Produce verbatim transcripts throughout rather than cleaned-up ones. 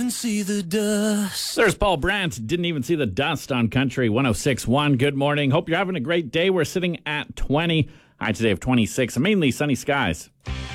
even see the dust. There's Paul Brandt. Didn't even see the dust on Country one oh six point one. Good morning. Hope you're having a great day. We're sitting at twenty. High today of twenty-six. Mainly sunny skies.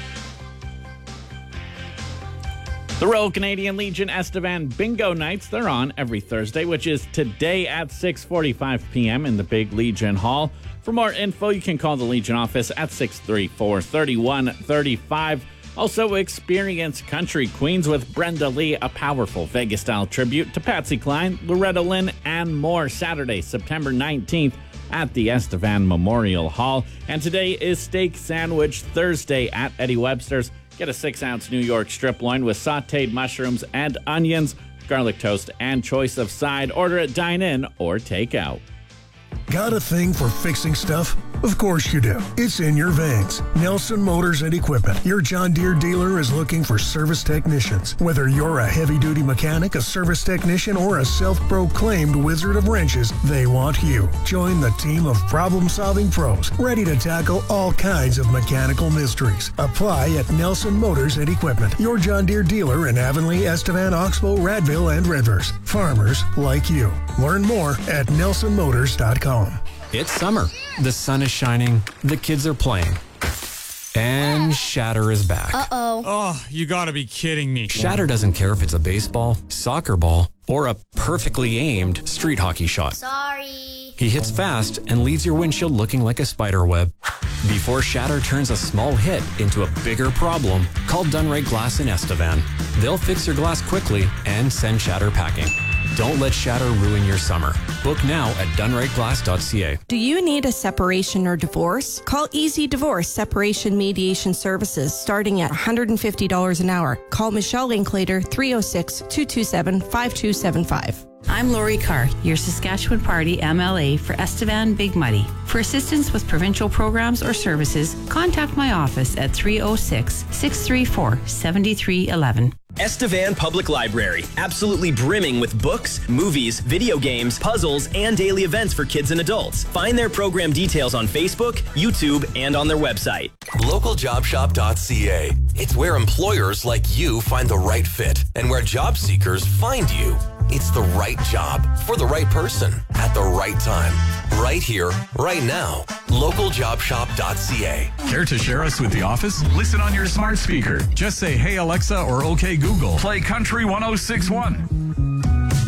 The Royal Canadian Legion Estevan Bingo Nights, they're on every Thursday, which is today at six forty-five p.m. in the Big Legion Hall. For more info, you can call the Legion office at six three four, three one three five. Also, experience Country Queens with Brenda Lee, a powerful Vegas-style tribute to Patsy Cline, Loretta Lynn, and more. Saturday, September nineteenth at the Estevan Memorial Hall. And today is Steak Sandwich Thursday at Eddie Webster's. Get a six-ounce New York strip loin with sautéed mushrooms and onions, garlic toast, and choice of side. Order at dine-in or take-out. Got a thing for fixing stuff? Of course you do. It's in your veins. Nelson Motors and Equipment. Your John Deere dealer is looking for service technicians. Whether you're a heavy-duty mechanic, a service technician, or a self-proclaimed wizard of wrenches, they want you. Join the team of problem-solving pros ready to tackle all kinds of mechanical mysteries. Apply at Nelson Motors and Equipment. Your John Deere dealer in Avonlea, Estevan, Oxbow, Radville, and Redverse. Farmers like you. Learn more at nelson motors dot com. It's summer. The sun is shining. The kids are playing. And Shatter is back. Uh-oh. Oh, you gotta be kidding me. Shatter doesn't care if it's a baseball, soccer ball, or a perfectly aimed street hockey shot. Sorry. He hits fast and leaves your windshield looking like a spider web. Before Shatter turns a small hit into a bigger problem, call Dunright Glass in Estevan. They'll fix your glass quickly and send Shatter packing. Don't let Shatter ruin your summer. Book now at dunright glass dot c a. Do you need a separation or divorce? Call Easy Divorce Separation Mediation Services starting at one hundred fifty dollars an hour. Call Michelle Linklater, three oh six, two two seven, five two seven five. I'm Lori Carr, your Saskatchewan Party M L A for Estevan Big Muddy. For assistance with provincial programs or services, contact my office at three oh six, six three four, seven three one one. Estevan Public Library, absolutely brimming with books, movies, video games, puzzles, and daily events for kids and adults. Find their program details on Facebook, YouTube, and on their website. local job shop dot c a. It's where employers like you find the right fit and where job seekers find you. It's the right job for the right person at the right time. Right here, right now. local job shop dot c a. Care to share us with the office? Listen on your smart speaker. Just say, "Hey Alexa," or "Okay Google." Play Country one oh six point one.